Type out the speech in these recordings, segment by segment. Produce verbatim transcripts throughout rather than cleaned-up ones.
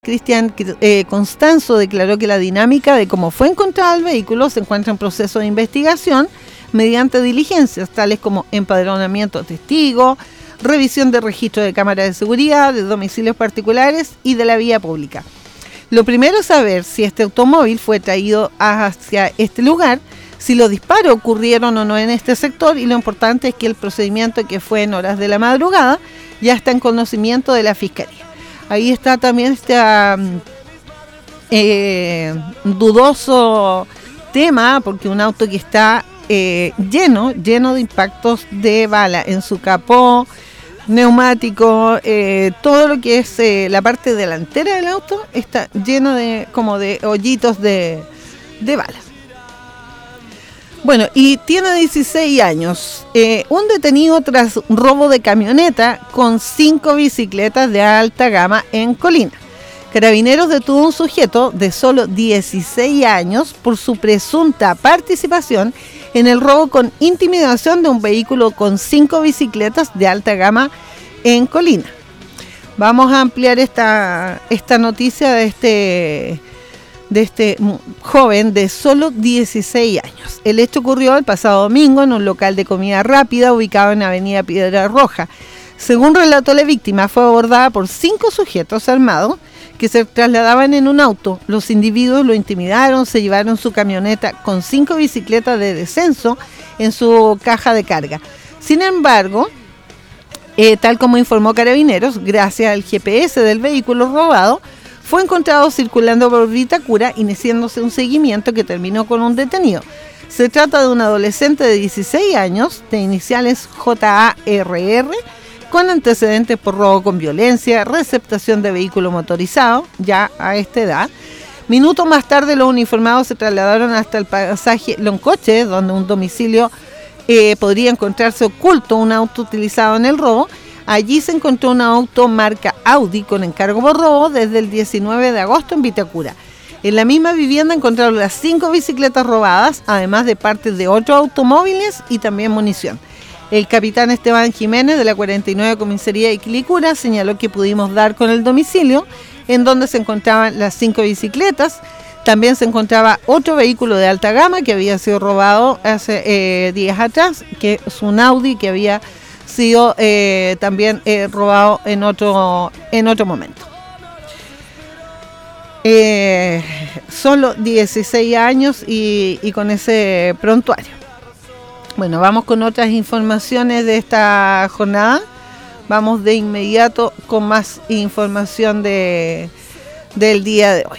Cristian eh, Constanzo declaró que la dinámica de cómo fue encontrado el vehículo se encuentra en proceso de investigación mediante diligencias tales como empadronamiento de testigos, revisión de registro de cámaras de seguridad, de domicilios particulares y de la vía pública. Lo primero es saber si este automóvil fue traído hacia este lugar, si los disparos ocurrieron o no en este sector, y lo importante es que el procedimiento, que fue en horas de la madrugada, ya está en conocimiento de la Fiscalía. Ahí está también este eh, dudoso tema, porque un auto que está eh, lleno, lleno de impactos de bala en su capó, neumático, eh, todo lo que es eh, la parte delantera del auto está lleno de como de hoyitos de, de balas. Bueno, y tiene dieciséis años, eh, un detenido tras robo de camioneta con cinco bicicletas de alta gama en Colina. Carabineros detuvo a un sujeto de solo dieciséis años por su presunta participación en el robo con intimidación de un vehículo con cinco bicicletas de alta gama en Colina. Vamos a ampliar esta, esta noticia de este... de este joven de solo dieciséis años. El hecho ocurrió el pasado domingo en un local de comida rápida ubicado en Avenida Piedra Roja. Según relató la víctima, fue abordada por cinco sujetos armados que se trasladaban en un auto. Los individuos lo intimidaron, se llevaron su camioneta con cinco bicicletas de descenso en su caja de carga. Sin embargo, eh, tal como informó Carabineros, gracias al G P S del vehículo robado, fue encontrado circulando por Vitacura, iniciándose un seguimiento que terminó con un detenido. Se trata de un adolescente de dieciséis años, de iniciales J A R R, con antecedentes por robo con violencia, receptación de vehículo motorizado, ya a esta edad. Minutos más tarde, los uniformados se trasladaron hasta el pasaje Loncoche, donde un domicilio eh, podría encontrarse oculto un auto utilizado en el robo. Allí se encontró un auto marca Audi con encargo por robo desde el diecinueve de agosto en Vitacura. En la misma vivienda encontraron las cinco bicicletas robadas, además de partes de otros automóviles y también munición. El capitán Esteban Jiménez de la cuarenta y nueve Comisaría de Quilicura señaló que pudimos dar con el domicilio en donde se encontraban las cinco bicicletas. También se encontraba otro vehículo de alta gama que había sido robado hace eh, días atrás, que es un Audi que había sido eh, también eh, robado en otro en otro momento. Eh, solo dieciséis años y, y con ese prontuario. Bueno, vamos con otras informaciones de esta jornada. Vamos de inmediato con más información de, del día de hoy.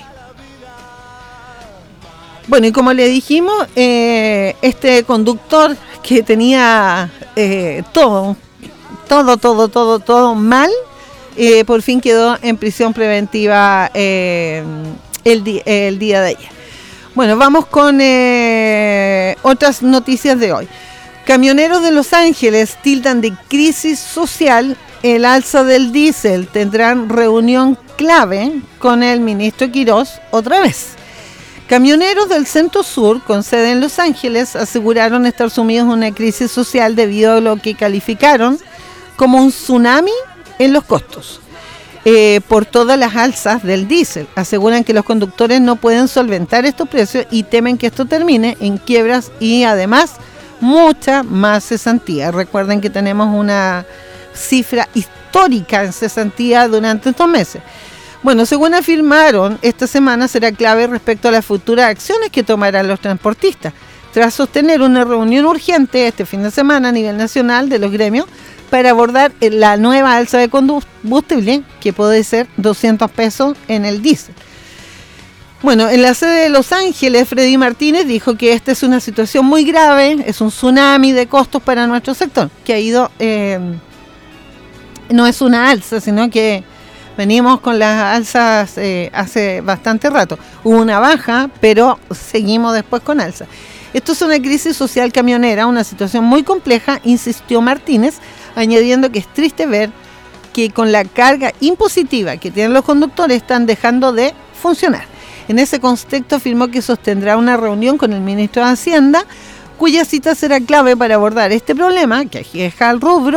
Bueno, y como le dijimos, eh, este conductor que tenía eh, todo, todo, todo, todo, todo mal, eh, por fin quedó en prisión preventiva eh, el, di- el día de ayer. Bueno, vamos con eh, otras noticias de hoy. Camioneros de Los Ángeles tildan de crisis social el alza del diésel. Tendrán reunión clave con el ministro Quirós otra vez. Camioneros del Centro Sur, con sede en Los Ángeles, aseguraron estar sumidos en una crisis social debido a lo que calificaron como un tsunami en los costos eh, por todas las alzas del diésel. Aseguran que los conductores no pueden solventar estos precios y temen que esto termine en quiebras y además mucha más cesantía. Recuerden que tenemos una cifra histórica en cesantía durante estos meses. Bueno, según afirmaron, esta semana será clave respecto a las futuras acciones que tomarán los transportistas, tras sostener una reunión urgente este fin de semana a nivel nacional de los gremios para abordar la nueva alza de combustible, que puede ser doscientos pesos en el diésel. Bueno, en la sede de Los Ángeles, Freddy Martínez dijo que esta es una situación muy grave, es un tsunami de costos para nuestro sector, que ha ido, eh, no es una alza, sino que venimos con las alzas eh, hace bastante rato. Hubo una baja, pero seguimos después con alza. Esto es una crisis social camionera, una situación muy compleja, insistió Martínez, añadiendo que es triste ver que con la carga impositiva que tienen los conductores están dejando de funcionar. En ese contexto afirmó que sostendrá una reunión con el ministro de Hacienda, cuya cita será clave para abordar este problema que aqueja al rubro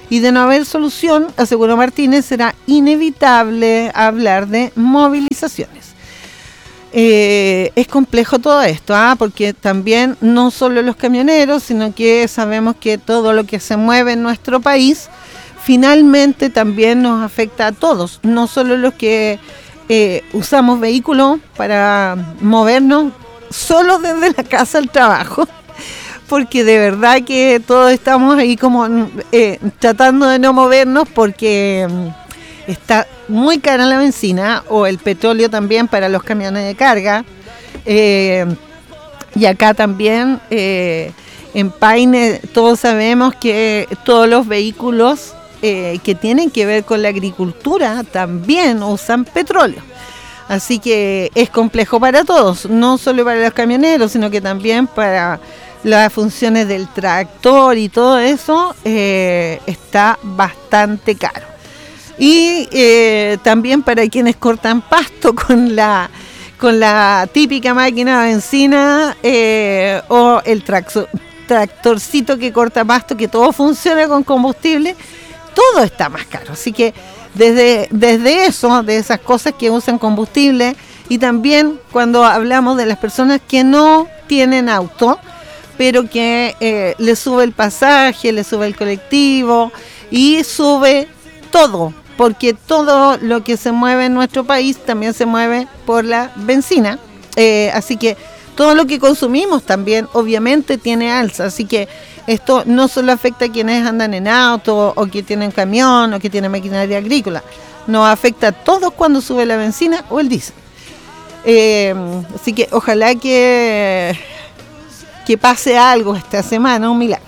y de no haber solución, aseguró Martínez, será inevitable hablar de movilizaciones. Eh, es complejo todo esto, ¿ah? Porque también no solo los camioneros, sino que sabemos que todo lo que se mueve en nuestro país finalmente también nos afecta a todos, no solo los que eh, usamos vehículos para movernos solo desde la casa al trabajo, porque de verdad que todos estamos ahí como eh, tratando de no movernos porque está muy cara la benzina o el petróleo también para los camiones de carga. Eh, y acá también eh, en Paine todos sabemos que todos los vehículos eh, que tienen que ver con la agricultura también usan petróleo. Así que es complejo para todos, no solo para los camioneros, sino que también para las funciones del tractor y todo eso, eh, está bastante caro. Y eh, también para quienes cortan pasto con la con la típica máquina de benzina eh, o el tractor, tractorcito que corta pasto, que todo funciona con combustible, todo está más caro. Así que desde, desde eso, de esas cosas que usan combustible, y también cuando hablamos de las personas que no tienen auto, pero que eh, le sube el pasaje, le sube el colectivo y sube todo, porque todo lo que se mueve en nuestro país también se mueve por la benzina, eh, así que todo lo que consumimos también obviamente tiene alza, así que esto no solo afecta a quienes andan en auto o que tienen camión o que tienen maquinaria agrícola, nos afecta a todos cuando sube la benzina o el diésel. Eh, así que ojalá que, que pase algo esta semana, un milagro.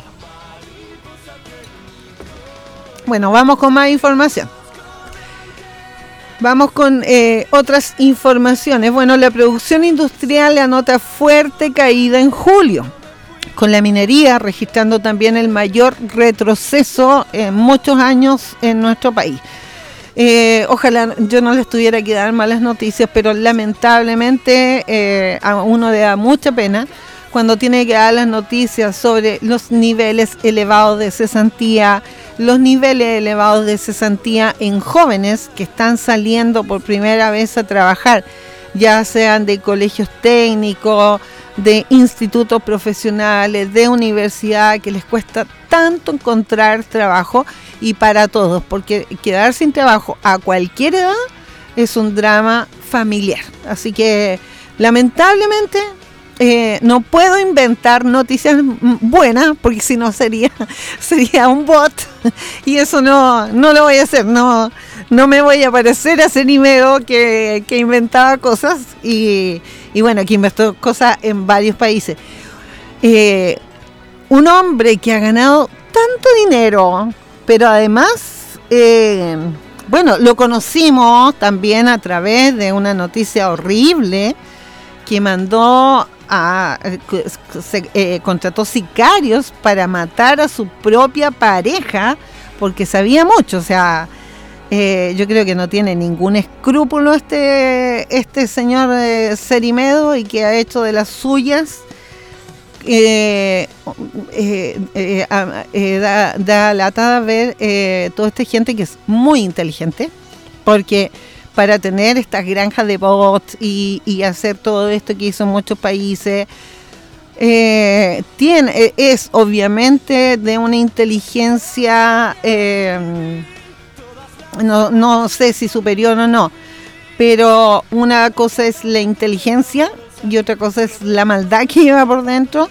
Bueno, vamos con más información. Vamos con eh, otras informaciones. Bueno, la producción industrial anota fuerte caída en julio, con la minería registrando también el mayor retroceso en muchos años en nuestro país. Eh, ojalá yo no les tuviera que dar malas noticias, pero lamentablemente eh, a uno le da mucha pena cuando tiene que dar las noticias sobre los niveles elevados de cesantía, los niveles elevados de cesantía en jóvenes que están saliendo por primera vez a trabajar, ya sean de colegios técnicos, de institutos profesionales, de universidad, que les cuesta tanto encontrar trabajo, y para todos, porque quedar sin trabajo a cualquier edad es un drama familiar. Así que lamentablemente eh, no puedo inventar noticias buenas, porque si no sería sería un bot, y eso no no lo voy a hacer, no no me voy a parecer a Cerimero que, que inventaba cosas y, y bueno, que inventó cosas en varios países. Eh, un hombre que ha ganado tanto dinero, pero además, eh, bueno, lo conocimos también a través de una noticia horrible que mandó a, se, eh, contrató sicarios para matar a su propia pareja, porque sabía mucho, o sea, eh, yo creo que no tiene ningún escrúpulo este, este señor eh, Cerimedo, y que ha hecho de las suyas. Eh, eh, eh, eh, da, da latada ver eh, toda esta gente que es muy inteligente, porque para tener estas granjas de bots y, y hacer todo esto que hizo en muchos países, eh, tiene, es obviamente de una inteligencia, eh, no, no sé si superior o no, pero una cosa es la inteligencia y otra cosa es la maldad que lleva por dentro,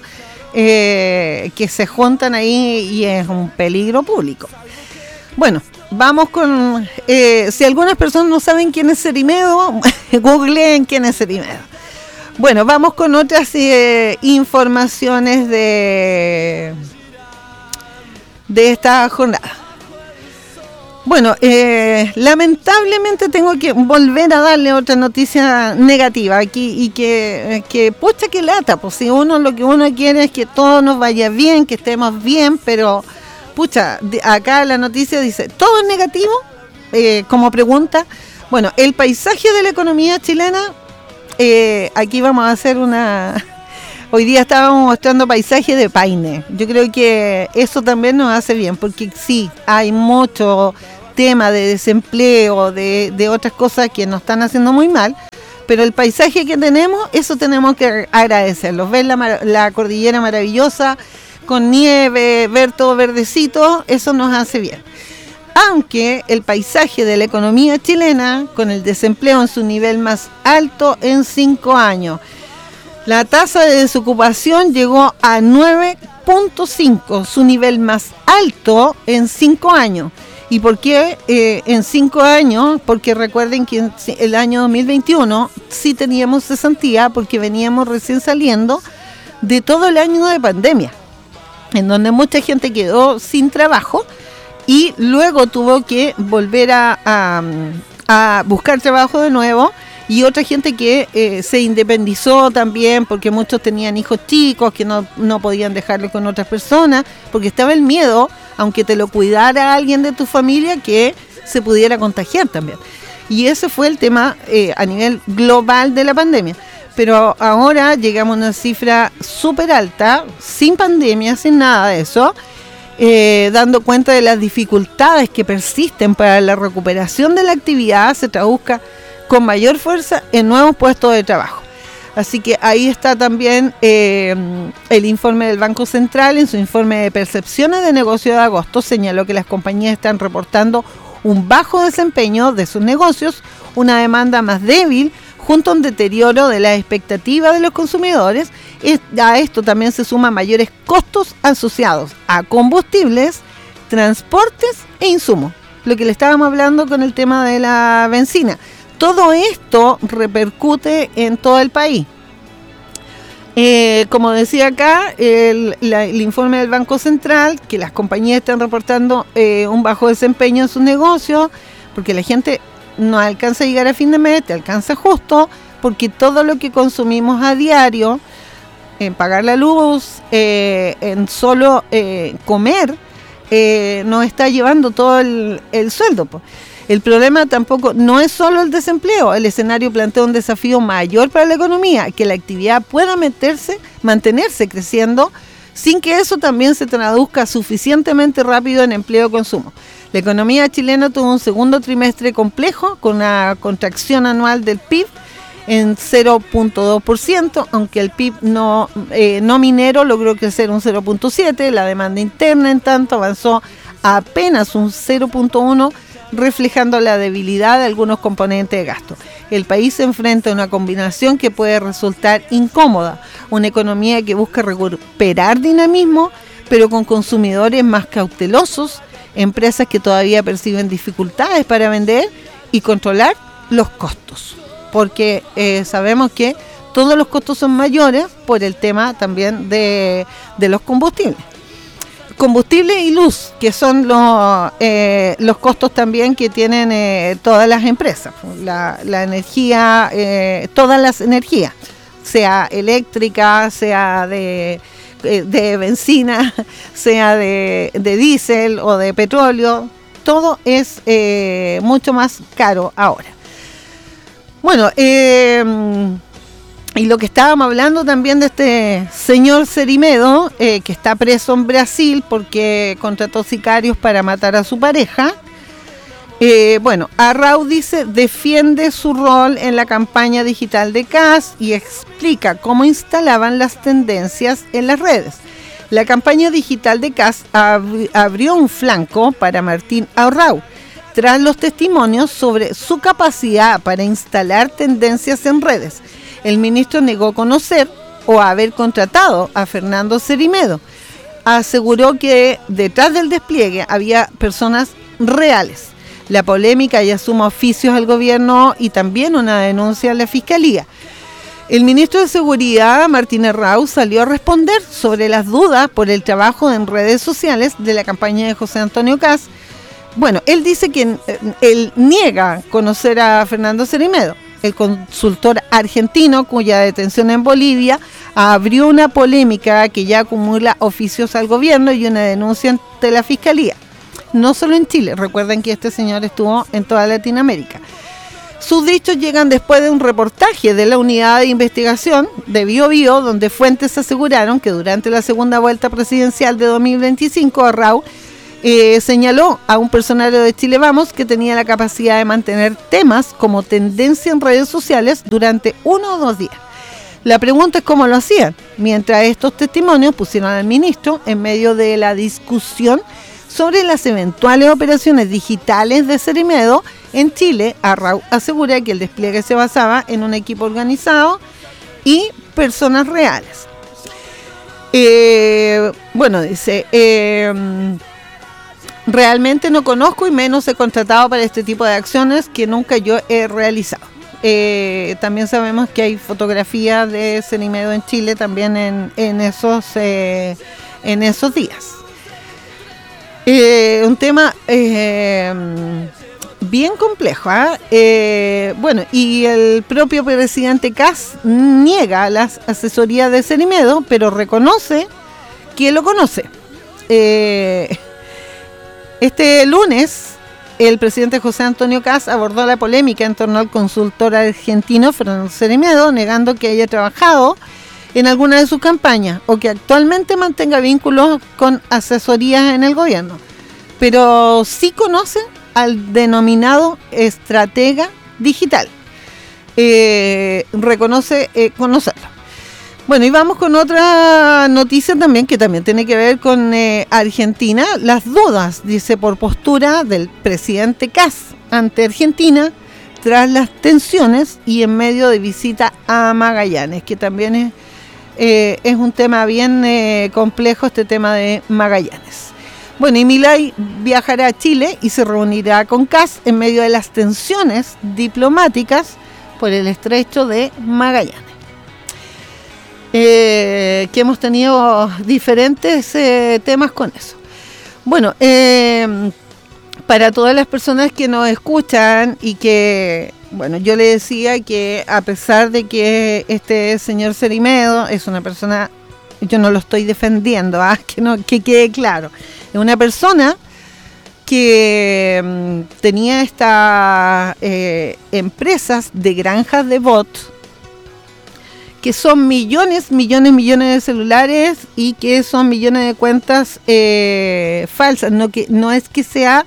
eh, que se juntan ahí y es un peligro público. Bueno, vamos con... Eh, si algunas personas no saben quién es Cerimedo, googleen quién es Cerimedo. Bueno, vamos con otras eh, informaciones de, de esta jornada. Bueno, eh, lamentablemente tengo que volver a darle otra noticia negativa aquí, y que, que pucha que lata, pues si uno lo que uno quiere es que todo nos vaya bien, que estemos bien, pero pucha, de, acá la noticia dice, ¿todo es negativo? Eh, como pregunta. Bueno, el paisaje de la economía chilena, eh, aquí vamos a hacer una, Hoy día estábamos mostrando paisajes de Paine. Yo creo que eso también nos hace bien, porque sí, hay mucho tema de desempleo, de, de otras cosas que nos están haciendo muy mal, pero el paisaje que tenemos, eso tenemos que agradecerlo. Ver la, la cordillera maravillosa, con nieve, ver todo verdecito, eso nos hace bien. Aunque el paisaje de la economía chilena, con el desempleo en su nivel más alto en cinco años, la tasa de desocupación llegó a nueve punto cinco, su nivel más alto en cinco años. ¿Y por qué eh, en cinco años? Porque recuerden que en el año dos mil veintiuno sí teníamos cesantía, porque veníamos recién saliendo de todo el año de pandemia, en donde mucha gente quedó sin trabajo y luego tuvo que volver a, a, a buscar trabajo de nuevo, y otra gente que eh, se independizó también, porque muchos tenían hijos chicos que no, no podían dejarlo con otras personas, porque estaba el miedo, aunque te lo cuidara alguien de tu familia, que se pudiera contagiar también. Y ese fue el tema eh, a nivel global de la pandemia. Pero ahora llegamos a una cifra súper alta, sin pandemia, sin nada de eso, eh, dando cuenta de las dificultades que persisten para la recuperación de la actividad, se traduzca con mayor fuerza en nuevos puestos de trabajo. Así que ahí está también eh, el informe del Banco Central. En su informe de percepciones de negocio de agosto señaló que las compañías están reportando un bajo desempeño de sus negocios, una demanda más débil, junto a un deterioro de las expectativas de los consumidores. A esto también se suman mayores costos asociados a combustibles, transportes e insumos. Lo que le estábamos hablando con el tema de la benzina. Todo esto repercute en todo el país. Eh, como decía acá, el, la, el informe del Banco Central, que las compañías están reportando eh, un bajo desempeño en sus negocios, porque la gente no alcanza a llegar a fin de mes, te alcanza justo, porque todo lo que consumimos a diario, en pagar la luz, eh, en solo eh, comer, eh, nos está llevando todo el, el sueldo, pues. El problema tampoco no es solo el desempleo. El escenario plantea un desafío mayor para la economía, que la actividad pueda meterse, mantenerse creciendo, sin que eso también se traduzca suficientemente rápido en empleo y consumo. La economía chilena tuvo un segundo trimestre complejo, con una contracción anual del P I B en cero punto dos por ciento, aunque el P I B no, eh, no minero logró crecer un cero punto siete por ciento, la demanda interna en tanto avanzó a apenas un cero punto uno por ciento, reflejando la debilidad de algunos componentes de gasto. El país se enfrenta a una combinación que puede resultar incómoda, una economía que busca recuperar dinamismo, pero con consumidores más cautelosos, empresas que todavía perciben dificultades para vender y controlar los costos, porque eh, sabemos que todos los costos son mayores por el tema también de, de los combustibles. Combustible y luz, que son los, eh, los costos también que tienen eh, todas las empresas, la, la energía, eh, todas las energías, sea eléctrica, sea de, de benzina, sea de, de diésel o de petróleo, todo es eh, mucho más caro ahora. Bueno, eh, y lo que estábamos hablando también de este señor Cerimedo, eh, que está preso en Brasil porque contrató sicarios para matar a su pareja. Eh, bueno, Arrau dice, defiende su rol en la campaña digital de C A S y explica cómo instalaban las tendencias en las redes. La campaña digital de C A S ab- abrió un flanco para Martín Arrau, tras los testimonios sobre su capacidad para instalar tendencias en redes. El ministro negó conocer o haber contratado a Fernando Cerimedo. Aseguró que detrás del despliegue había personas reales. La polémica ya suma oficios al gobierno y también una denuncia a la Fiscalía. El ministro de Seguridad, Martín Arrau, salió a responder sobre las dudas por el trabajo en redes sociales de la campaña de José Antonio C A S. Bueno, él dice que él niega conocer a Fernando Cerimedo. El consultor argentino, cuya detención en Bolivia abrió una polémica que ya acumula oficios al gobierno y una denuncia ante la Fiscalía. No solo en Chile, recuerden que este señor estuvo en toda Latinoamérica. Sus dichos llegan después de un reportaje de la unidad de investigación de Bio Bio, donde fuentes aseguraron que durante la segunda vuelta presidencial de dos mil veinticinco, Arrau eh, señaló a un personario de Chile Vamos que tenía la capacidad de mantener temas como tendencia en redes sociales durante uno o dos días. La pregunta es cómo lo hacían, mientras estos testimonios pusieron al ministro en medio de la discusión sobre las eventuales operaciones digitales de Cerimedo en Chile. Arrau asegura que el despliegue se basaba en un equipo organizado y personas reales. Eh, bueno, dice, eh, realmente no conozco y menos he contratado para este tipo de acciones que nunca yo he realizado. Eh, también sabemos que hay fotografías de Cerimedo en Chile también en, en, esos, eh, en esos días. Eh, un tema eh, bien complejo, ¿eh? Eh, bueno, y el propio presidente Kast niega las asesorías de Cerimedo, pero reconoce que lo conoce. Eh, este lunes, el presidente José Antonio Kast abordó la polémica en torno al consultor argentino Fernando Cerimedo, negando que haya trabajado en alguna de sus campañas o que actualmente mantenga vínculos con asesorías en el gobierno, pero sí conoce al denominado estratega digital. Eh, reconoce eh, conocerlo. Bueno, y vamos con otra noticia también que también tiene que ver con eh, Argentina. Las dudas, dice, por postura del presidente Kast ante Argentina tras las tensiones y en medio de visita a Magallanes, que también es Eh, es un tema bien eh, complejo, este tema de Magallanes. Bueno, y Milei viajará a Chile y se reunirá con Kast en medio de las tensiones diplomáticas por el estrecho de Magallanes. Eh, que hemos tenido diferentes eh, temas con eso. Bueno, eh, para todas las personas que nos escuchan y que... Bueno, yo le decía que a pesar de que este señor Cerimedo es una persona, yo no lo estoy defendiendo, ¿ah? que, no, que quede claro, es una persona que um, tenía estas eh, empresas de granjas de bots, que son millones, millones, millones de celulares y que son millones de cuentas eh, falsas, no, que, no es que sea...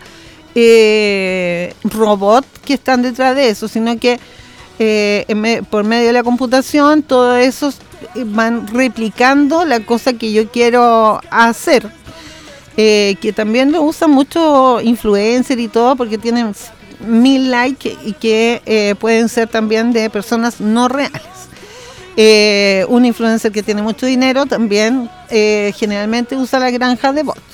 Eh, robot que están detrás de eso, sino que eh, me, por medio de la computación todo eso van replicando la cosa que yo quiero hacer, eh, que también lo usan mucho influencers y todo porque tienen mil likes y que eh, pueden ser también de personas no reales. Eh, un influencer que tiene mucho dinero también eh, generalmente usa la granja de bots.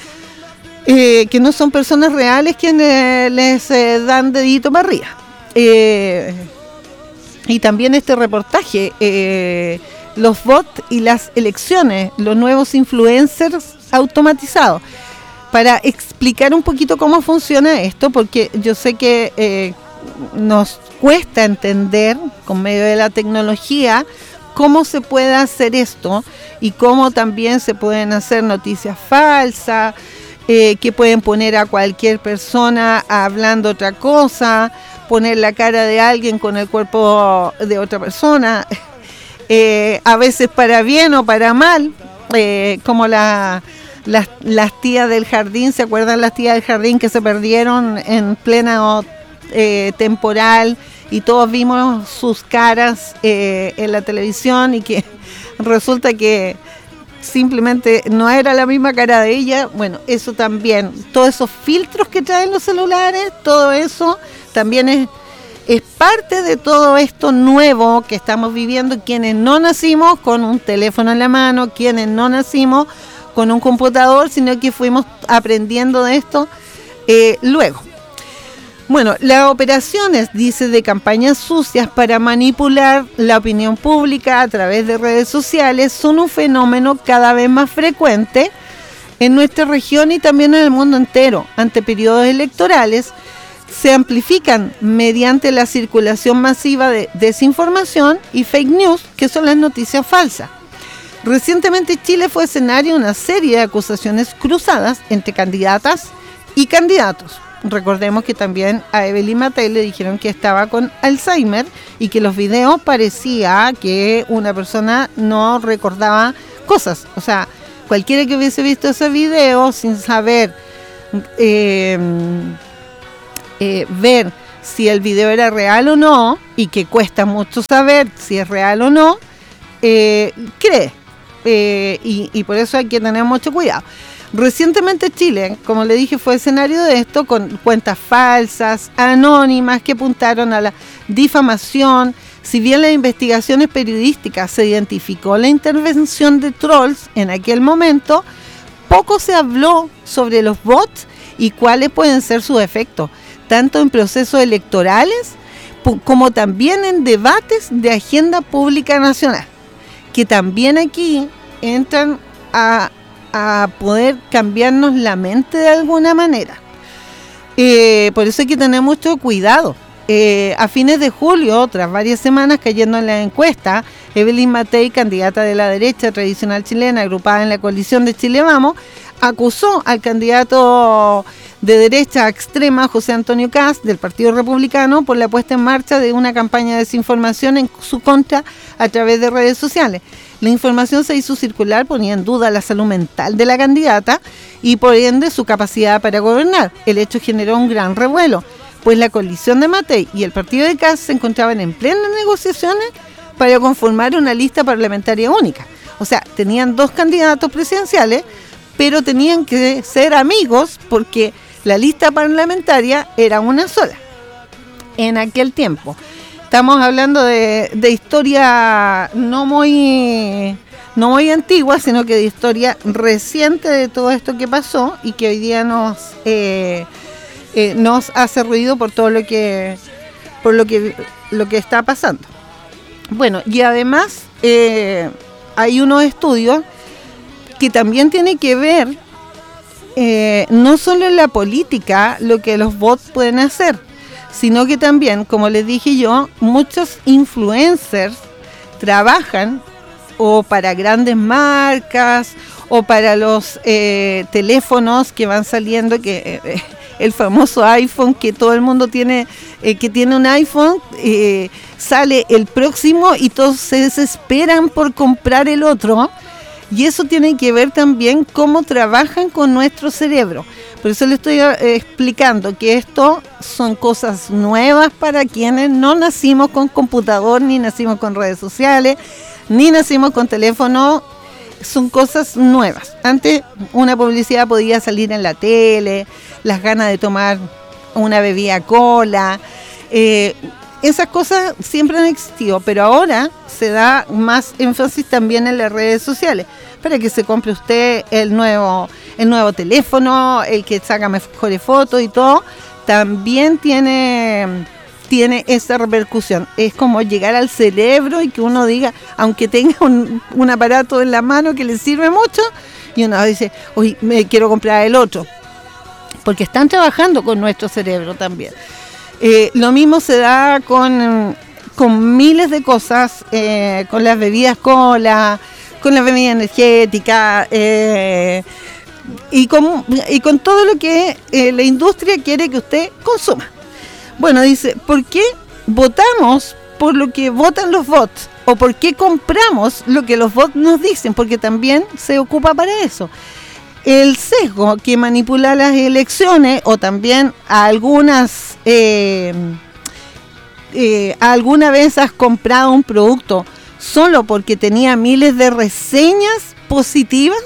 Eh, que no son personas reales quienes les eh, dan dedito para arriba. Eh, y también este reportaje, eh, los bots y las elecciones, los nuevos influencers automatizados, para explicar un poquito cómo funciona esto, porque yo sé que eh, nos cuesta entender, con medio de la tecnología, cómo se puede hacer esto y cómo también se pueden hacer noticias falsas, Eh, que pueden poner a cualquier persona hablando otra cosa, poner la cara de alguien con el cuerpo de otra persona, eh, a veces para bien o para mal, eh, como la, las, las tías del jardín, ¿se acuerdan las tías del jardín que se perdieron en plena eh, temporal y todos vimos sus caras eh, en la televisión y que resulta que simplemente no era la misma cara de ella? Bueno, eso también, todos esos filtros que traen los celulares, todo eso también es, es parte de todo esto nuevo que estamos viviendo, quienes no nacimos con un teléfono en la mano, quienes no nacimos con un computador, sino que fuimos aprendiendo de esto eh, luego. Bueno, las operaciones, dice, de campañas sucias para manipular la opinión pública a través de redes sociales son un fenómeno cada vez más frecuente en nuestra región y también en el mundo entero. Ante periodos electorales se amplifican mediante la circulación masiva de desinformación y fake news, que son las noticias falsas. Recientemente Chile fue escenario de una serie de acusaciones cruzadas entre candidatas y candidatos. recordemos que también a Evelyn Matei le dijeron que estaba con Alzheimer y que los videos parecía que una persona no recordaba cosas. O sea, cualquiera que hubiese visto ese video sin saber eh, eh, ver si el video era real o no, y que cuesta mucho saber si es real o no, eh, cree. Eh, y, y por eso hay que tener mucho cuidado. Recientemente Chile, como le dije, fue escenario de esto, con cuentas falsas, anónimas, que apuntaron a la difamación. Si bien las investigaciones periodísticas se identificó la intervención de trolls en aquel momento, poco se habló sobre los bots y cuáles pueden ser sus efectos, tanto en procesos electorales como también en debates de agenda pública nacional, que también aquí entran a, a poder cambiarnos la mente de alguna manera. Eh, por eso hay que tener mucho cuidado. Eh, a fines de julio, tras varias semanas cayendo en la encuesta, Evelyn Matei, candidata de la derecha tradicional chilena, agrupada en la coalición de Chile Vamos, acusó al candidato de derecha extrema, José Antonio Kast, del Partido Republicano, por la puesta en marcha de una campaña de desinformación en su contra a través de redes sociales. La información se hizo circular, ponía en duda la salud mental de la candidata y por ende su capacidad para gobernar. El hecho generó un gran revuelo, pues la coalición de Matei y el partido de Kast se encontraban en plenas negociaciones para conformar una lista parlamentaria única. O sea, tenían dos candidatos presidenciales, pero tenían que ser amigos porque la lista parlamentaria era una sola en aquel tiempo. Estamos hablando de, de historia no muy, no muy antigua, sino que de historia reciente de todo esto que pasó y que hoy día nos, eh, eh, nos hace ruido por todo lo que, por lo que, lo que está pasando. Bueno, y además eh, hay unos estudios que también tienen que ver eh, no solo en la política lo que los bots pueden hacer, sino que también, como les dije yo, muchos influencers trabajan o para grandes marcas o para los eh, teléfonos que van saliendo, que eh, el famoso iPhone, que todo el mundo tiene, eh, que tiene un iPhone, eh, sale el próximo y todos se desesperan por comprar el otro. Y eso tiene que ver también cómo trabajan con nuestro cerebro. Por eso le estoy eh, explicando que esto son cosas nuevas para quienes no nacimos con computador, ni nacimos con redes sociales, ni nacimos con teléfono. Son cosas nuevas. Antes una publicidad podía salir en la tele, las ganas de tomar una bebida cola, eh, esas cosas siempre han existido, pero ahora se da más énfasis también en las redes sociales, para que se compre usted el nuevo, el nuevo teléfono, el que saca mejores fotos y todo, también tiene, tiene esa repercusión. Es como llegar al cerebro y que uno diga, aunque tenga un, un aparato en la mano que le sirve mucho, y uno dice, uy, me quiero comprar el otro, porque están trabajando con nuestro cerebro también. Eh, lo mismo se da con, con miles de cosas, eh, con las bebidas cola, con las bebidas energéticas, eh, y, con, y con todo lo que eh, la industria quiere que usted consuma. Bueno, dice, ¿por qué votamos por lo que votan los bots? ¿O por qué compramos lo que los bots nos dicen? Porque también se ocupa para eso. El sesgo que manipula las elecciones, o también a algunas, eh, eh, alguna vez has comprado un producto solo porque tenía miles de reseñas positivas.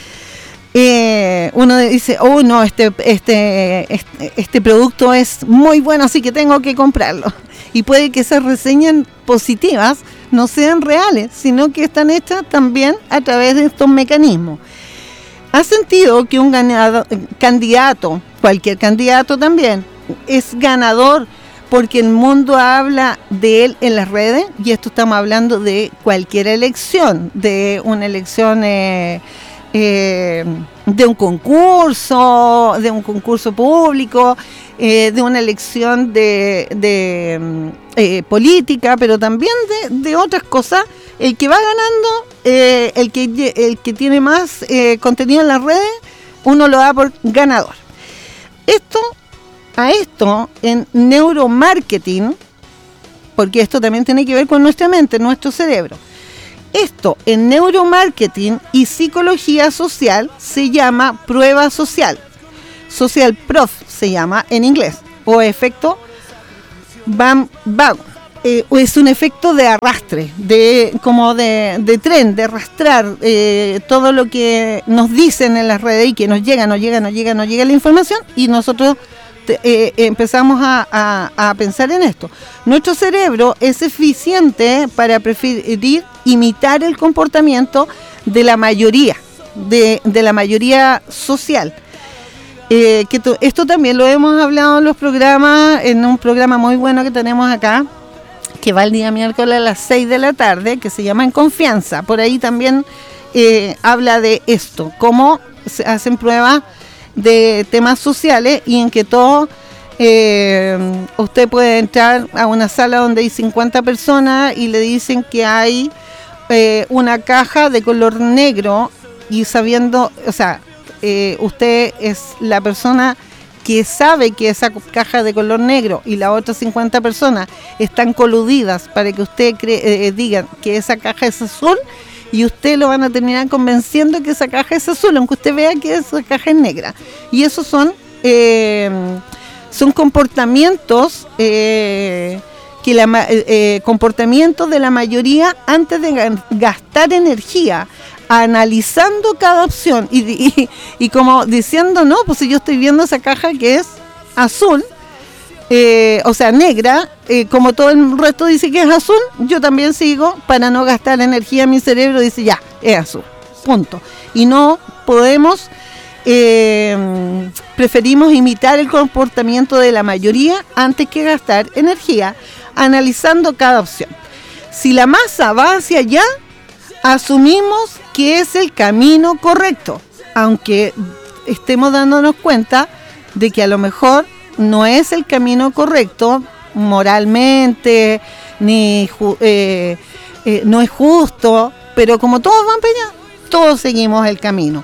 Eh, uno dice, oh no, este, este, este, este producto es muy bueno, así que tengo que comprarlo. Y puede que esas reseñas positivas no sean reales, sino que están hechas también a través de estos mecanismos. ¿Ha sentido que un ganado, candidato, cualquier candidato también, es ganador porque el mundo habla de él en las redes? Y esto estamos hablando de cualquier elección, de una elección, eh, eh, de un concurso, de un concurso público, eh, de una elección de, de eh, política, pero también de, de otras cosas. El que va ganando, eh, el, que, el que tiene más eh, contenido en las redes, uno lo da por ganador. Esto a esto en neuromarketing, porque esto también tiene que ver con nuestra mente, nuestro cerebro. Esto en neuromarketing y psicología social se llama prueba social. Social proof se llama en inglés, o efecto Van Bag. Eh, es un efecto de arrastre, de como de, de tren, de arrastrar eh, todo lo que nos dicen en las redes y que nos llega, nos llega, nos llega, nos llega la información y nosotros te, eh, empezamos a, a, a pensar en esto. Nuestro cerebro es eficiente para preferir imitar el comportamiento de la mayoría, de, de la mayoría social. Eh, que to, esto también lo hemos hablado en los programas, en un programa muy bueno que tenemos acá, que va el día miércoles a las seis de la tarde, que se llama En Confianza. Por ahí también eh, habla de esto, cómo se hacen pruebas de temas sociales y en que todo, eh, usted puede entrar a una sala donde hay cincuenta personas y le dicen que hay eh, una caja de color negro y sabiendo, o sea, eh, usted es la persona que sabe que esa caja de color negro y las otras cincuenta personas están coludidas para que usted cree, eh, diga que esa caja es azul y usted lo van a terminar convenciendo que esa caja es azul, aunque usted vea que esa caja es negra. Y esos son, eh, son comportamientos, eh, que la, eh, comportamientos de la mayoría antes de gastar energía, analizando cada opción y, y, y como diciendo, no, pues si yo estoy viendo esa caja que es azul, eh, o sea, negra, eh, como todo el resto dice que es azul, yo también sigo para no gastar energía. Mi cerebro dice, ya, es azul, punto. Y no podemos, eh, preferimos imitar el comportamiento de la mayoría antes que gastar energía, analizando cada opción. Si la masa va hacia allá, asumimos que es el camino correcto, aunque estemos dándonos cuenta de que a lo mejor no es el camino correcto moralmente, ni eh, eh, no es justo, pero como todos van para allá, todos seguimos el camino.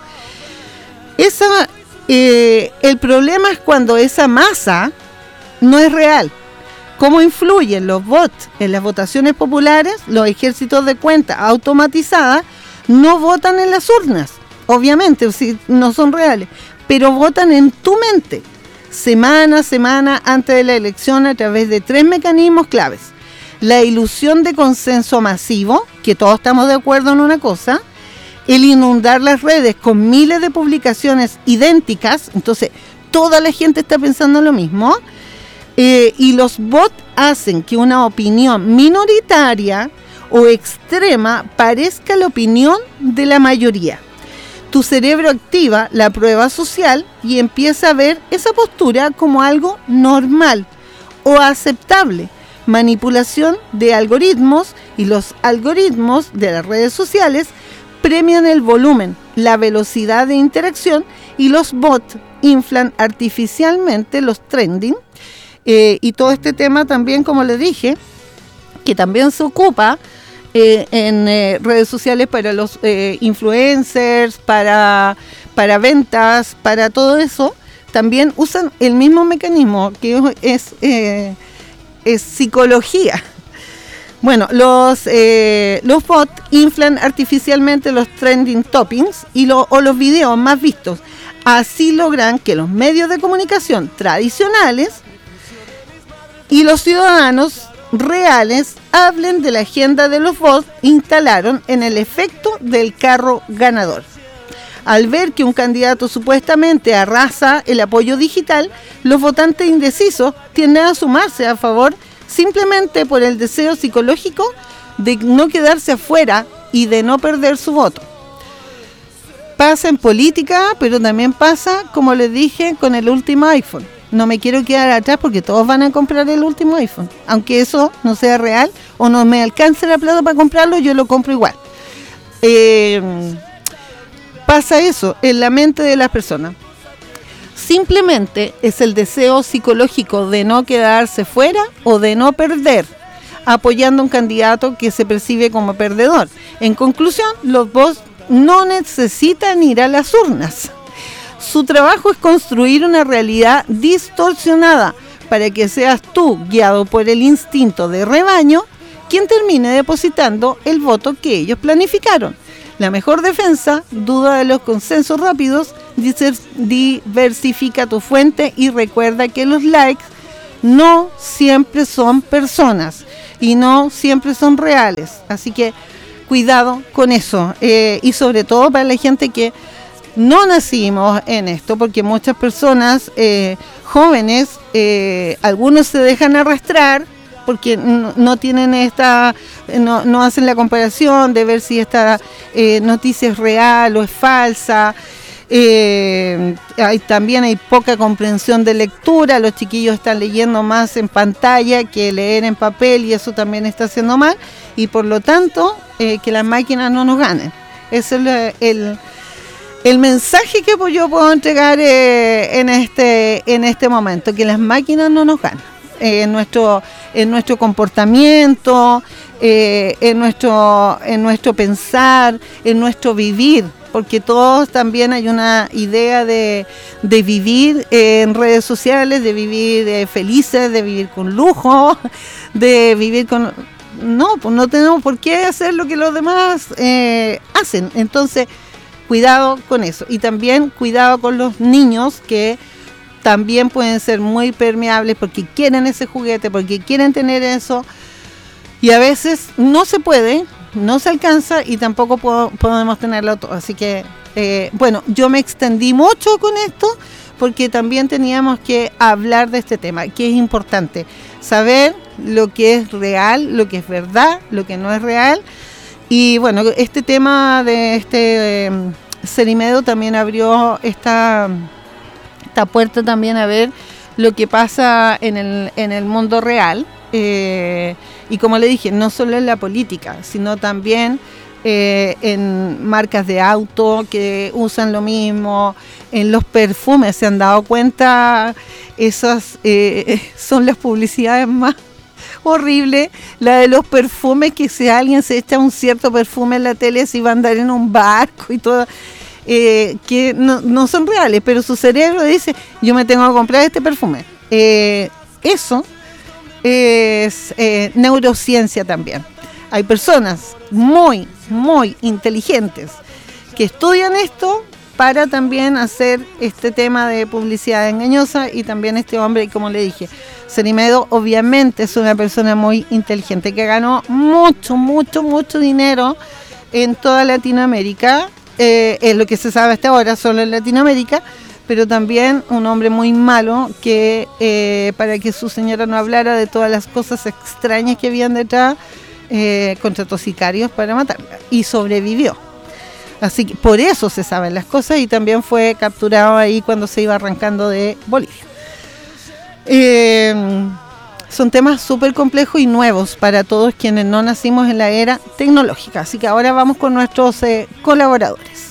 Esa, eh, el problema es cuando esa masa no es real. ¿Cómo influyen los bots en las votaciones populares? Los ejércitos de cuentas automatizadas no votan en las urnas, obviamente, si no son reales, pero votan en tu mente, semana a semana antes de la elección a través de tres mecanismos claves. La ilusión de consenso masivo, que todos estamos de acuerdo en una cosa, el inundar las redes con miles de publicaciones idénticas, entonces toda la gente está pensando lo mismo, eh, y los bots hacen que una opinión minoritaria o extrema parezca la opinión de la mayoría. Tu cerebro activa la prueba social y empieza a ver esa postura como algo normal o aceptable. Manipulación de algoritmos, y los algoritmos de las redes sociales premian el volumen, la velocidad de interacción, y los bots inflan artificialmente los trending. Eh, y todo este tema también, como les dije, que también se ocupa eh, en eh, redes sociales para los eh, influencers, para, para ventas, para todo eso, también usan el mismo mecanismo, que es, eh, es psicología. Bueno, los, eh, los bots inflan artificialmente los trending toppings y lo, o los videos más vistos. Así logran que los medios de comunicación tradicionales y los ciudadanos reales hablen de la agenda de los bots. Instalaron en el efecto del carro ganador. Al ver que un candidato supuestamente arrasa el apoyo digital, los votantes indecisos tienden a sumarse a favor simplemente por el deseo psicológico de no quedarse afuera y de no perder su voto. Pasa en política, pero también pasa, como les dije, con el último iPhone. No me quiero quedar atrás porque todos van a comprar el último iPhone. Aunque eso no sea real o no me alcance la plata para comprarlo, yo lo compro igual. Eh, pasa eso en la mente de las personas. Simplemente es el deseo psicológico de no quedarse fuera o de no perder, apoyando a un candidato que se percibe como perdedor. En conclusión, los bots no necesitan ir a las urnas. Su trabajo es construir una realidad distorsionada para que seas tú, guiado por el instinto de rebaño, quien termine depositando el voto que ellos planificaron. La mejor defensa, duda de los consensos rápidos, diversifica tu fuente y recuerda que los likes no siempre son personas y no siempre son reales. Así que cuidado con eso, eh, y sobre todo para la gente que no nacimos en esto, porque muchas personas eh, jóvenes, eh, algunos se dejan arrastrar porque no, no tienen esta, no, no hacen la comparación de ver si esta eh, noticia es real o es falsa. Eh, hay, también hay poca comprensión de lectura, los chiquillos están leyendo más en pantalla que leer en papel y eso también está haciendo mal, y por lo tanto eh, que las máquinas no nos ganen. Ese es el, el, el mensaje que yo puedo entregar eh, en, este, en este momento, que las máquinas no nos ganan eh, en, nuestro, en nuestro comportamiento, eh, en, nuestro, en nuestro pensar, en nuestro vivir, porque todos también hay una idea de, de vivir eh, en redes sociales, de vivir eh, felices, de vivir con lujo, de vivir con... No, pues no tenemos por qué hacer lo que los demás eh, hacen. Entonces, cuidado con eso. Y también cuidado con los niños, que también pueden ser muy permeables porque quieren ese juguete, porque quieren tener eso. Y a veces no se puede, no se alcanza y tampoco puedo, podemos tenerlo todo. Así que, eh, bueno, yo me extendí mucho con esto porque también teníamos que hablar de este tema, que es importante. Saber lo que es real, lo que es verdad, lo que no es real. Y bueno, este tema de este eh, Cerimedo también abrió esta, esta puerta también a ver lo que pasa en el, en el mundo real. Eh, y como le dije, no solo en la política, sino también eh, en marcas de auto que usan lo mismo, en los perfumes. ¿Se han dado cuenta? Esas eh, son las publicidades más horribles, la de los perfumes, que si alguien se echa un cierto perfume en la tele, si va a andar en un barco y todo, eh, que no, no son reales, pero su cerebro dice, yo me tengo que comprar este perfume. Eh, eso es eh, neurociencia también. Hay personas muy, muy inteligentes que estudian esto para también hacer este tema de publicidad engañosa. Y también este hombre, como le dije, Cerimedo obviamente es una persona muy inteligente que ganó mucho, mucho, mucho dinero en toda Latinoamérica, eh, es lo que se sabe hasta ahora, solo en Latinoamérica, pero también un hombre muy malo que eh, para que su señora no hablara de todas las cosas extrañas que habían detrás, eh, contrató sicarios para matarla y sobrevivió. Así que por eso se saben las cosas, y también fue capturado ahí cuando se iba arrancando de Bolivia. Eh, son temas súper complejos y nuevos para todos quienes no nacimos en la era tecnológica. Así que ahora vamos con nuestros eh, colaboradores.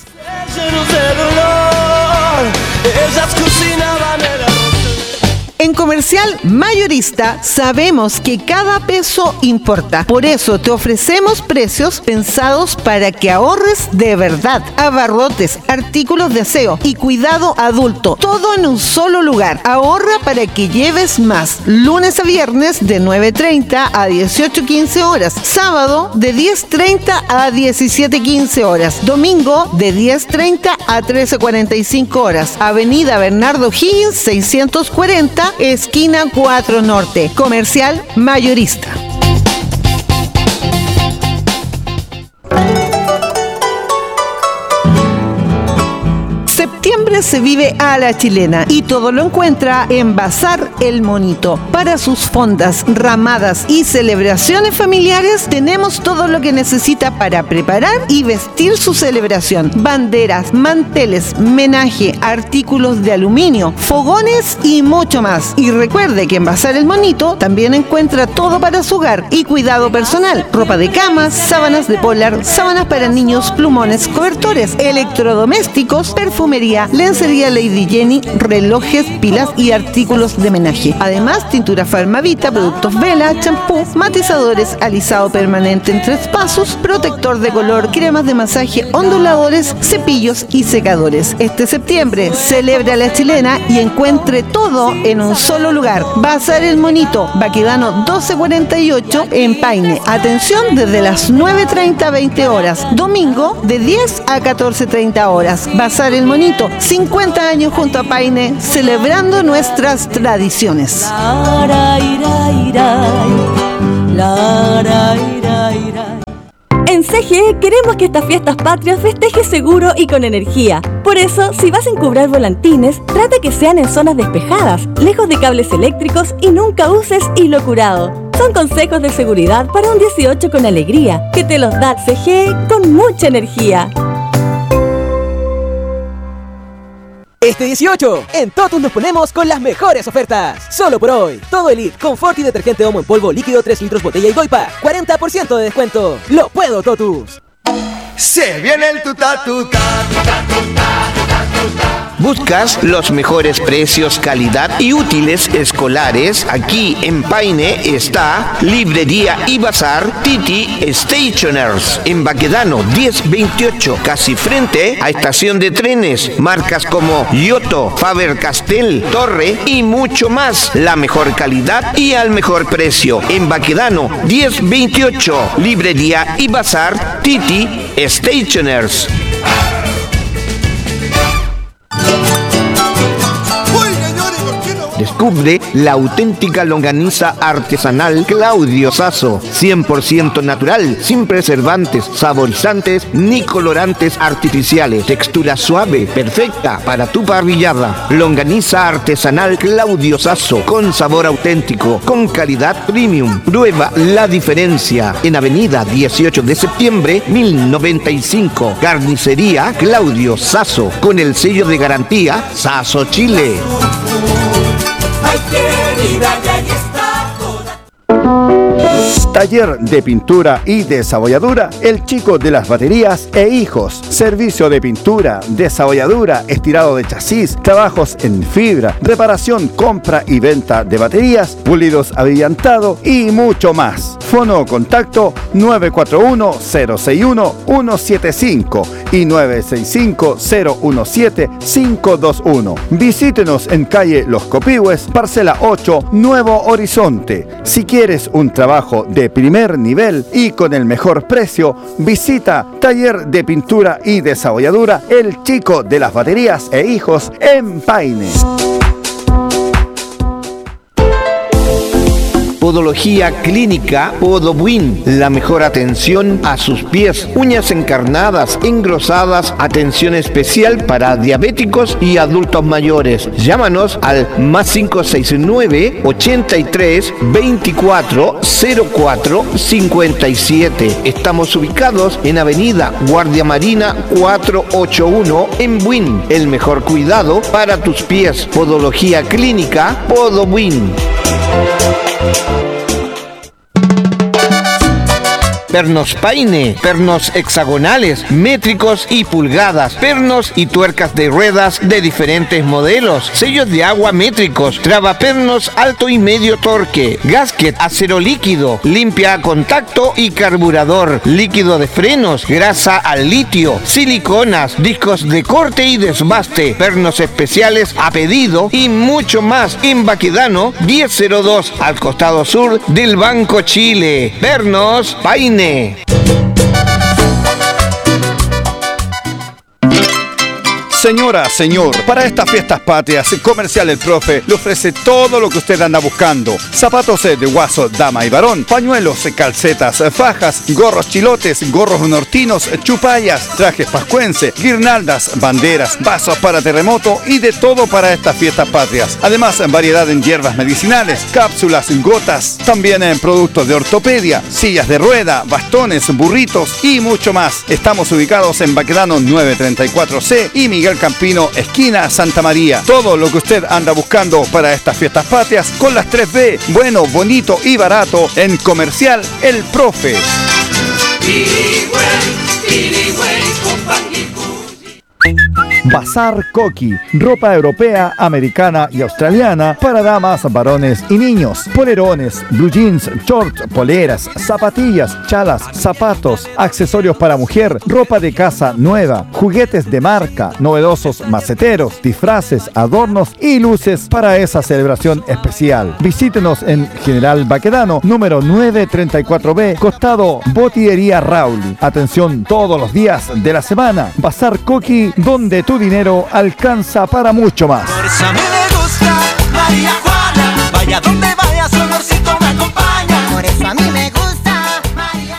En Comercial Mayorista sabemos que cada peso importa. Por eso te ofrecemos precios pensados para que ahorres de verdad. Abarrotes, artículos de aseo y cuidado adulto. Todo en un solo lugar. Ahorra para que lleves más. Lunes a viernes de nueve treinta a dieciocho quince horas. Sábado de diez treinta a diecisiete quince horas. Domingo de diez treinta a trece cuarenta y cinco horas. Avenida Bernardo Higgins seiscientos cuarenta, esquina cuatro Norte. Comercial Mayorista. Septiembre se vive a la chilena y todo lo encuentra en Bazar El Monito. Para sus fondas, ramadas y celebraciones familiares tenemos todo lo que necesita para preparar y vestir su celebración. Banderas, manteles, menaje, artículos de aluminio, fogones y mucho más. Y recuerde que en Bazar El Monito también encuentra todo para su hogar y cuidado personal. Ropa de cama, sábanas de polar, sábanas para niños, plumones, cobertores, electrodomésticos, perfumería, lencería, Lencería Lady Jenny, relojes, pilas y artículos de menaje. Además, tintura Farmavita, productos Vela, champú, matizadores, alisado permanente en tres pasos, protector de color, cremas de masaje, onduladores, cepillos y secadores. Este septiembre celebra la chilena y encuentre todo en un solo lugar. Bazar El Monito, Baquedano doce cuarenta y ocho en Paine. Atención desde las nueve treinta a veinte horas. Domingo de diez a catorce treinta horas. Bazar El Monito, cincuenta años junto a Paine, celebrando nuestras tradiciones. En C G E queremos que estas fiestas patrias festejes seguro y con energía. Por eso, si vas a encubrar volantines, trata que sean en zonas despejadas, lejos de cables eléctricos y nunca uses hilo curado. Son consejos de seguridad para un dieciocho con alegría, que te los da C G E con mucha energía. Este dieciocho, en Totus nos ponemos con las mejores ofertas. Solo por hoy, todo Elite, confort y detergente Omo en polvo líquido tres litros botella y Doipa, cuarenta por ciento de descuento. ¡Lo puedo, Totus! Se viene el tuta tuta tuta tuta tuta tuta. ¿Buscas los mejores precios, calidad y útiles escolares? Aquí en Paine está Librería y Bazar Titi Stationers. En Baquedano diez veintiocho, casi frente a estación de trenes. Marcas como Giotto, Faber-Castell, Torre y mucho más. La mejor calidad y al mejor precio. En Baquedano diez veintiocho, Librería y Bazar Titi Stationers. Descubre la auténtica longaniza artesanal Claudio Sasso, cien por ciento natural, sin preservantes, saborizantes ni colorantes artificiales. Textura suave, perfecta para tu parrillada. Longaniza artesanal Claudio Sasso, con sabor auténtico, con calidad premium. Prueba la diferencia. En Avenida dieciocho de septiembre, mil noventa y cinco. Carnicería Claudio Sasso, con el sello de garantía Sasso Chile. Taller de pintura y desabolladura El Chico de las Baterías e Hijos. Servicio de pintura, desabolladura, estirado de chasis, trabajos en fibra, reparación, compra y venta de baterías, pulidos abrillantado y mucho más. Fono o contacto nueve cuatro uno, cero seis uno, uno siete cinco y nueve seis cinco, cero uno siete, cinco dos uno. Visítenos en calle Los Copihue, parcela ocho, Nuevo Horizonte. Si quieres un trabajo de primer nivel y con el mejor precio, visita Taller de Pintura y Desabolladura El Chico de las Baterías e Hijos en Paine. Podología Clínica Podowin, la mejor atención a sus pies, uñas encarnadas, engrosadas, atención especial para diabéticos y adultos mayores. Llámanos al más cinco seis nueve, ochenta y tres, veinticuatro, cero cuatro, cincuenta y siete. Estamos ubicados en Avenida Guardia Marina cuatrocientos ochenta y uno en Buin. El mejor cuidado para tus pies. Podología Clínica Podowin. Pernos Paine, pernos hexagonales, métricos y pulgadas, pernos y tuercas de ruedas de diferentes modelos, sellos de agua métricos, tragapernos alto y medio torque, gasket, acero líquido, limpia a contacto y carburador, líquido de frenos, grasa al litio, siliconas, discos de corte y desbaste, pernos especiales a pedido y mucho más en Baquedano diez cero dos, al costado sur del Banco Chile. Pernos Paine. Señora, señor, para estas fiestas patrias, Comercial El Profe le ofrece todo lo que usted anda buscando. Zapatos de guaso, dama y varón, pañuelos, calcetas, fajas, gorros chilotes, gorros nortinos, chupallas, trajes pascuense, guirnaldas, banderas, vasos para terremoto y de todo para estas fiestas patrias. Además, variedad en hierbas medicinales, cápsulas, gotas, también en productos de ortopedia, sillas de rueda, bastones, burritos y mucho más. Estamos ubicados en Baquedano nueve treinta y cuatro C y Miguel Campino, esquina Santa María. Todo lo que usted anda buscando para estas fiestas patrias con las tres B, bueno, bonito y barato en Comercial El Profe. Bazar Coqui, ropa europea, americana y australiana para damas, varones y niños. Polerones, blue jeans, shorts, poleras, zapatillas, chalas, zapatos, accesorios para mujer, ropa de casa nueva, juguetes de marca, novedosos maceteros, disfraces, adornos y luces para esa celebración especial. Visítenos en General Baquedano, número novecientos treinta y cuatro B, costado Botillería Rauli. Atención todos los días de la semana. Bazar Coqui, donde tu dinero alcanza para mucho más. Por eso a mí me gusta María Juana, vaya donde vaya su olorcito me acompaña. Por eso a mí me gusta María.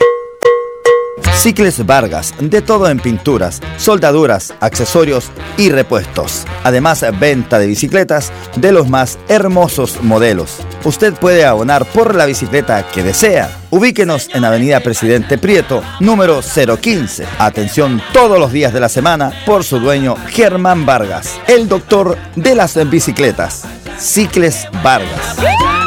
Cicles Vargas, de todo en pinturas, soldaduras, accesorios y repuestos. Además, venta de bicicletas de los más hermosos modelos. Usted puede abonar por la bicicleta que desea. Ubíquenos en Avenida Presidente Prieto, número cero quince. Atención todos los días de la semana por su dueño Germán Vargas, el doctor de las bicicletas. Cicles Vargas.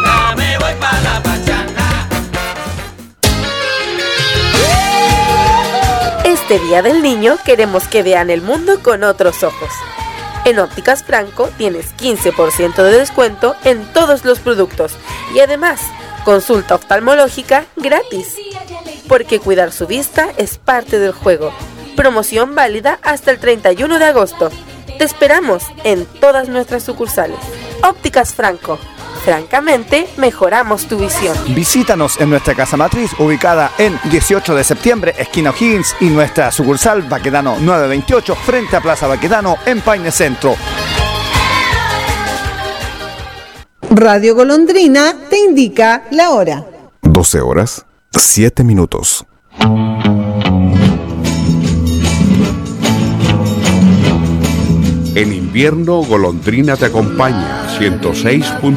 Este Día del Niño queremos que vean el mundo con otros ojos. En Ópticas Franco tienes quince por ciento de descuento en todos los productos y además consulta oftalmológica gratis. Porque cuidar su vista es parte del juego. Promoción válida hasta el treinta y uno de agosto. Te esperamos en todas nuestras sucursales. Ópticas Franco. Francamente, mejoramos tu visión. Visítanos en nuestra casa matriz, ubicada en dieciocho de septiembre, esquina O'Higgins, y nuestra sucursal Baquedano novecientos veintiocho, frente a Plaza Baquedano, en Paine Centro. Radio Golondrina te indica la hora. doce horas, siete minutos. En invierno, Golondrina te acompaña, ciento seis punto